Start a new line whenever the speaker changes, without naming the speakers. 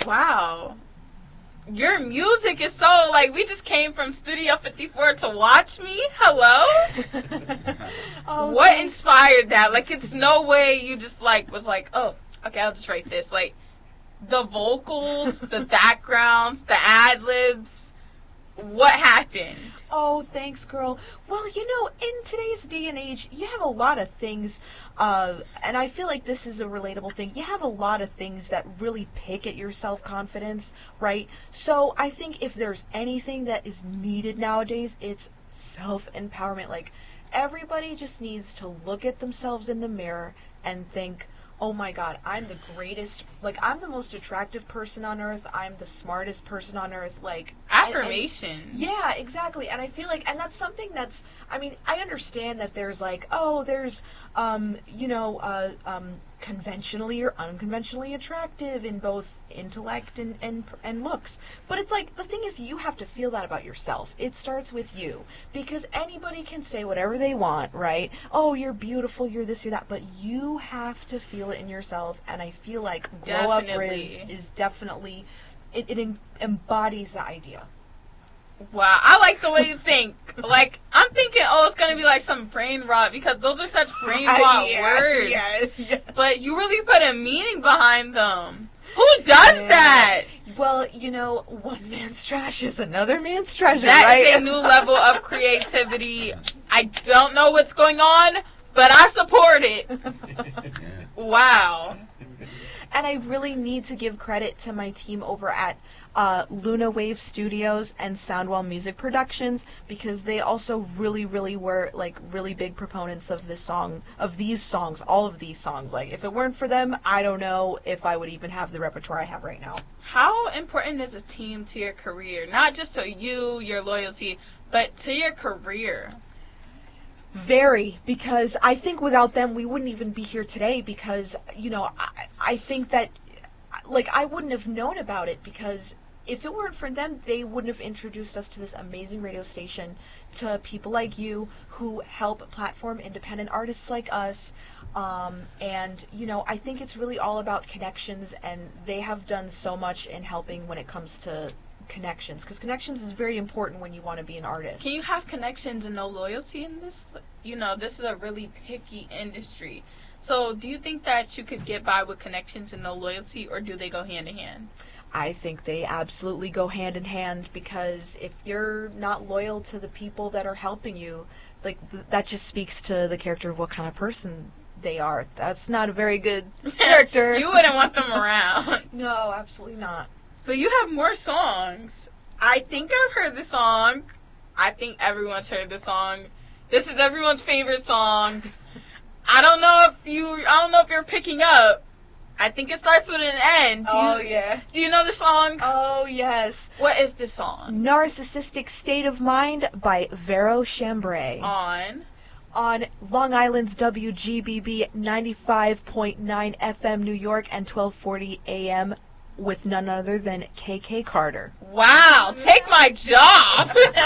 Wow. Your music is so, like, we just came from Studio 54 to Watch Me. Hello?
Oh,
what
thanks.
inspired that? Like, it's no way you just, like, was like, oh, okay, I'll just write this. Like, the vocals, the backgrounds, the ad-libs, what happened?
Oh, thanks, girl. Well, in today's day and age, you have a lot of things, and I feel like this is a relatable thing. You have a lot of things that really pick at your self-confidence, right? So I think if there's anything that is needed nowadays, it's self-empowerment. Like, everybody just needs to look at themselves in the mirror and think, oh my God, I'm the greatest, like, I'm the most attractive person on earth, I'm the smartest person on earth, like...
Affirmations.
Yeah, exactly, and I feel like, and that's something that's, I mean, I understand that there's like, there's, conventionally or unconventionally attractive in both intellect and looks, but it's like, the thing is, you have to feel that about yourself. It starts with you, because anybody can say whatever they want, right? Oh, you're beautiful, you're this, you're that, but you have to feel it in yourself, and I feel like Glow Up Riz is definitely, it embodies the idea.
Wow, I like the way you think. Like, I'm thinking, it's going to be like some brain rot, because those are such brain rot words.
Yeah.
But you really put a meaning behind them. Who does that?
Well, one man's trash is another man's treasure,
That
right?
is a new level of creativity. I don't know what's going on, but I support it. Wow.
And I really need to give credit to my team over at Luna Wave Studios and Soundwell Music Productions, because they also really, really were like really big proponents of this song, of these songs, all of these songs. Like, if it weren't for them, I don't know if I would even have the repertoire I have right now.
How important is a team to your career? Not just to you, your loyalty, but to your career.
Very, because I think without them we wouldn't even be here today, because, I think that, like, I wouldn't have known about it, because if it weren't for them, they wouldn't have introduced us to this amazing radio station, to people like you who help platform independent artists like us, and, I think it's really all about connections, and they have done so much in helping when it comes to connections, because connections is very important when you want to be an artist.
Can you have connections and no loyalty in this? This is a really picky industry. So do you think that you could get by with connections and no loyalty, or do they go hand in hand?
I think they absolutely go hand in hand, because if you're not loyal to the people that are helping you, like, that just speaks to the character of what kind of person they are. That's not a very good character.
You wouldn't want them around.
No, absolutely not.
But you have more songs. I think I've heard the song. I think everyone's heard the song. This is everyone's favorite song. I don't know if you're picking up. I think it starts with an N.
Yeah.
Do you know the song?
Oh, yes.
What is this song?
Narcissistic State of Mind by Vero Chambray. On Long Island's WGBB 95.9 FM New York and 1240 AM with none other than KK Carter.
Wow, take my job.